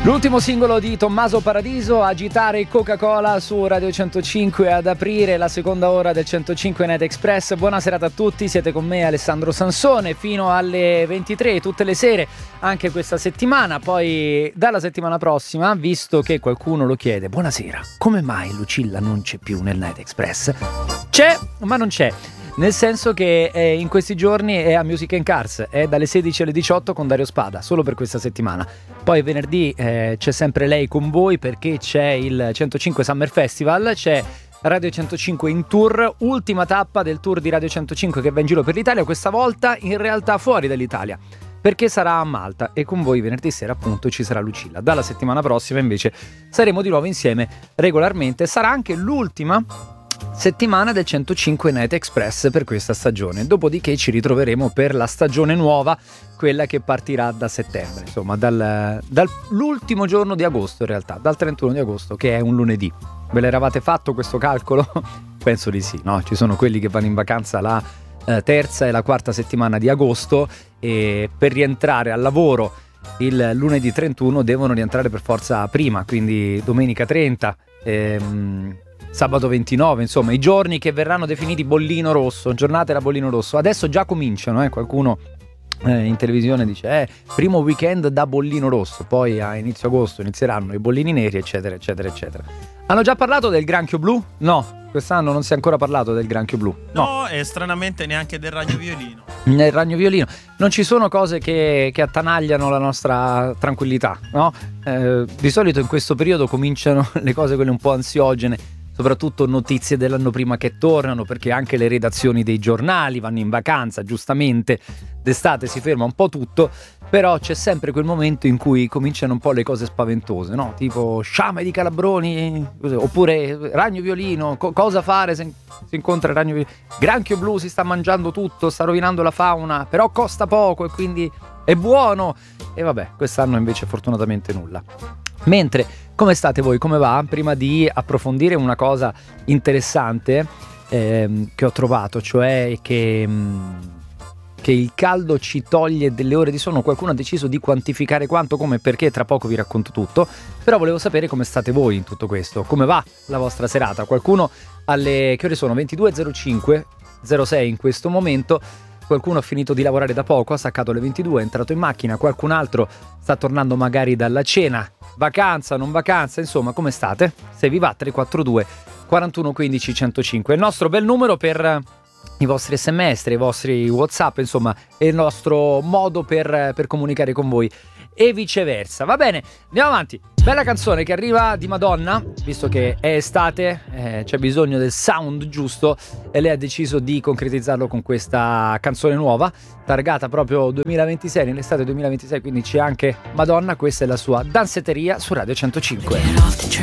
L'ultimo singolo di Tommaso Paradiso, Agitare Coca-Cola su Radio 105 ad aprire la seconda ora del 105 Night Express. Buona serata a tutti, siete con me Alessandro Sansone fino alle 23 tutte le sere, anche questa settimana. Poi dalla settimana prossima, visto che qualcuno lo chiede, buonasera, come mai Lucilla non c'è più nel Night Express? C'è, ma non c'è. Nel senso che in questi giorni è a Music and Cars, è dalle 16 alle 18 con Dario Spada, solo per questa settimana. Poi venerdì c'è sempre lei con voi perché c'è il 105 Summer Festival, c'è Radio 105 in tour, ultima tappa del tour di Radio 105 che va in giro per l'Italia, questa volta in realtà fuori dall'Italia, perché sarà a Malta e con voi venerdì sera appunto ci sarà Lucilla. Dalla settimana prossima invece saremo di nuovo insieme regolarmente, sarà anche l'ultima settimana del 105 Night Express per questa stagione, dopodiché ci ritroveremo per la stagione nuova, quella che partirà da settembre, insomma dall'ultimo giorno di agosto, in realtà dal 31 di agosto, che è un lunedì. Ve l'eravate fatto questo calcolo? Penso di sì, no? Ci sono quelli che vanno in vacanza la terza e la quarta settimana di agosto e per rientrare al lavoro il lunedì 31 devono rientrare per forza prima, quindi domenica 30 sabato 29, insomma i giorni che verranno definiti bollino rosso, giornate da bollino rosso. Adesso già cominciano, qualcuno in televisione dice primo weekend da bollino rosso, poi a inizio agosto inizieranno i bollini neri, eccetera eccetera eccetera. Hanno già parlato del granchio blu? No, quest'anno non si è ancora parlato del granchio blu. No, e stranamente neanche del ragno violino. Nel ragno violino non ci sono cose che attanagliano la nostra tranquillità, no? Di solito in questo periodo cominciano le cose quelle un po' ansiogene, soprattutto notizie dell'anno prima che tornano, perché anche le redazioni dei giornali vanno in vacanza, giustamente d'estate si ferma un po' tutto, però c'è sempre quel momento in cui cominciano un po' le cose spaventose, no? Tipo sciame di calabroni, oppure ragno violino, cosa fare se si incontra il ragno violino, granchio blu si sta mangiando tutto, sta rovinando la fauna, però costa poco e quindi è buono, e vabbè, quest'anno invece fortunatamente nulla. Mentre, come state voi? Come va? Prima di approfondire una cosa interessante che ho trovato, cioè che il caldo ci toglie delle ore di sonno. Qualcuno ha deciso di quantificare quanto, come, perché, tra poco vi racconto tutto. Però volevo sapere come state voi in tutto questo. Come va la vostra serata? Qualcuno alle... che ore sono? 22.05, 06 in questo momento. Qualcuno ha finito di lavorare da poco, ha staccato alle 22, è entrato in macchina. Qualcun altro sta tornando magari dalla cena. Vacanza, non vacanza, insomma, come state? Se vi va, 342 41 15 105. Il nostro bel numero per i vostri sms, i vostri WhatsApp, insomma, è il nostro modo per comunicare con voi e viceversa. Va bene, andiamo avanti. Bella canzone che arriva di Madonna, visto che è estate, c'è bisogno del sound giusto e lei ha deciso di concretizzarlo con questa canzone nuova, targata proprio 2026, nell'estate 2026, quindi c'è anche Madonna, questa è la sua danzetteria su Radio 105.